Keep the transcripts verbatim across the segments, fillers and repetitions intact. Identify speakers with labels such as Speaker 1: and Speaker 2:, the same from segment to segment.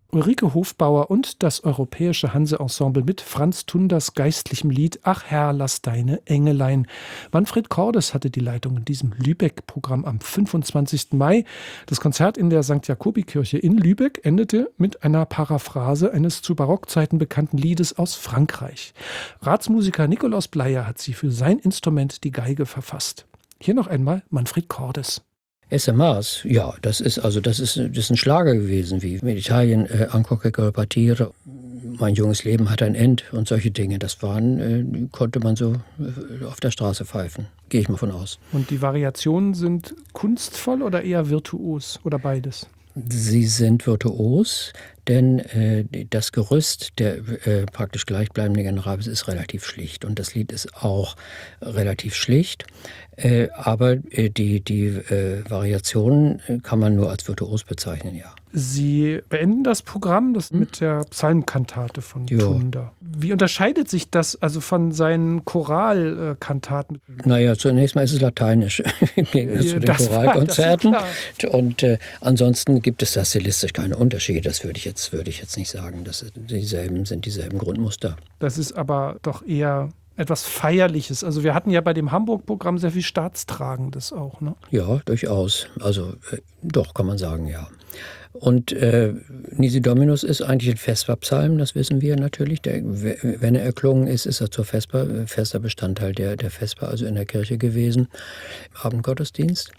Speaker 1: Ulrike Hofbauer und das Europäische Hanse-Ensemble mit Franz Thunders geistlichem Lied »Ach Herr, lass deine Engelein«. Manfred Cordes hatte die Leitung in diesem Lübeck-Programm am fünfundzwanzigsten Mai. Das Konzert in der Sankt Jakobi-Kirche in Lübeck endete mit einer Paraphrase eines zu Barockzeiten bekannten Liedes aus Frankreich. Ratsmusiker Nikolaus Bleier hat sie für sein Instrument, die Geige, verfasst. Hier noch einmal Manfred Cordes.
Speaker 2: S M As, ja, das ist also das ist, das ist ein Schlager gewesen, wie mit Italien, äh, Ancora che partire, mein junges Leben hat ein End und solche Dinge. Das waren, äh, konnte man so äh, auf der Straße pfeifen, gehe ich mal von aus.
Speaker 1: Und die Variationen sind kunstvoll oder eher virtuos oder beides?
Speaker 2: Sie sind virtuos, denn äh, das Gerüst der äh, praktisch gleichbleibenden Generabis ist relativ schlicht und das Lied ist auch relativ schlicht, äh, aber äh, die, die äh, Variationen kann man nur als virtuos bezeichnen, ja.
Speaker 1: Sie beenden das Programm das
Speaker 2: hm?
Speaker 1: mit der Psalmkantate von
Speaker 2: Jo.
Speaker 1: Thunder. Wie unterscheidet sich das also von seinen Choralkantaten?
Speaker 2: Naja, zunächst mal ist es lateinisch im Gegensatz zu den
Speaker 1: Das war-
Speaker 2: Choralkonzerten.
Speaker 1: das ist
Speaker 2: Und äh, ansonsten gibt es da stilistisch keine Unterschiede. Das würde ich jetzt, würde ich jetzt nicht sagen. Das ist dieselben, sind dieselben Grundmuster.
Speaker 1: Das ist aber doch eher etwas Feierliches. Also wir hatten ja bei dem Hamburg-Programm sehr viel Staatstragendes auch, ne?
Speaker 2: Ja, durchaus. Also äh, doch, kann man sagen, ja. Und äh, Nisi Dominus ist eigentlich ein Vesperpsalm, das wissen wir natürlich. Der, wenn er erklungen ist, ist er zur Vesper, fester Bestandteil der, der Vesper, also in der Kirche gewesen, im Abendgottesdienst.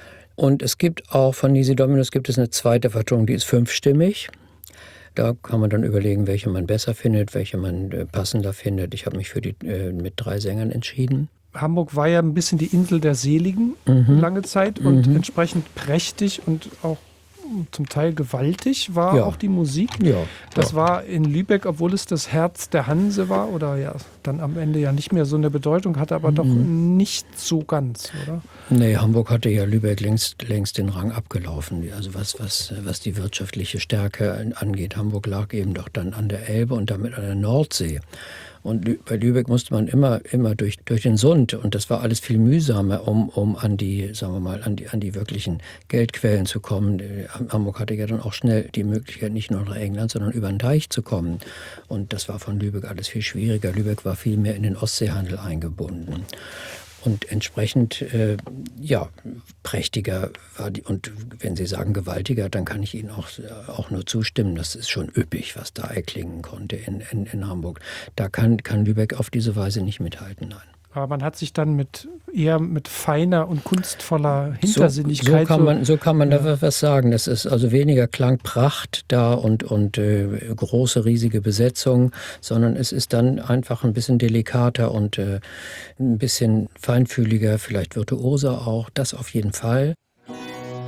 Speaker 2: Und es gibt auch von Nisi Dominus gibt es eine zweite Vertonung, die ist fünfstimmig. Da kann man dann überlegen, welche man besser findet, welche man äh, passender findet. Ich habe mich für die äh, mit drei Sängern entschieden.
Speaker 1: Hamburg war ja ein bisschen die Insel der Seligen
Speaker 2: Mhm.
Speaker 1: lange Zeit und
Speaker 2: Mhm.
Speaker 1: entsprechend prächtig und auch zum Teil gewaltig war
Speaker 2: Ja.
Speaker 1: auch die Musik.
Speaker 2: Ja,
Speaker 1: Das
Speaker 2: ja.
Speaker 1: war in Lübeck, obwohl es das Herz der Hanse war oder ja dann am Ende ja nicht mehr so eine Bedeutung hatte, aber doch nicht so ganz, oder?
Speaker 2: Nee, Hamburg hatte ja Lübeck längst, längst den Rang abgelaufen. Also was, was, was die wirtschaftliche Stärke angeht. Hamburg lag eben doch dann an der Elbe und damit an der Nordsee. Und Lü- bei Lübeck musste man immer, immer durch, durch den Sund. Und das war alles viel mühsamer, um, um an die, sagen wir mal, an die, an die wirklichen Geldquellen zu kommen. Äh, Hamburg hatte ja dann auch schnell die Möglichkeit, nicht nur nach England, sondern über den Teich zu kommen. Und das war von Lübeck alles viel schwieriger. Lübeck war viel mehr in den Ostseehandel eingebunden. Und entsprechend, äh, ja, prächtiger war die, und wenn Sie sagen gewaltiger, dann kann ich Ihnen auch, auch nur zustimmen. Das ist schon üppig, was da erklingen konnte in, in, in Hamburg. Da kann, kann Lübeck auf diese Weise nicht mithalten, nein.
Speaker 1: Aber man hat sich dann mit eher mit feiner und kunstvoller
Speaker 2: So,
Speaker 1: Hintersinnigkeit
Speaker 2: so kann man, so kann man da was sagen. Das ist also weniger Klangpracht da und, und äh, große, riesige Besetzung, sondern es ist dann einfach ein bisschen delikater und äh, ein bisschen feinfühliger, vielleicht virtuoser auch. Das auf jeden Fall.